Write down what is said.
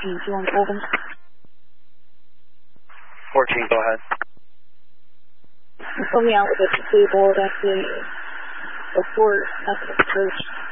14, do you want to open? 14, go ahead. We're coming out with a disabled actually report at the church.